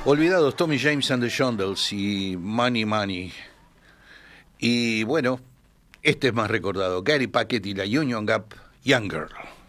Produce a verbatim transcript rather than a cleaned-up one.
Olvidados Tommy James and the Shondells y Money Money. Y bueno, este es más recordado, Gary Packett y la Union Gap, Young Girl.